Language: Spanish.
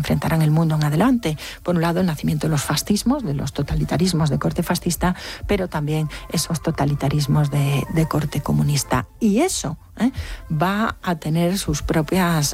enfrentarán el mundo en adelante. Por un lado, el nacimiento de los fascismos, de los totalitarismos de corte fascista, pero también esos totalitarismos de corte comunista. Y eso va a tener sus propias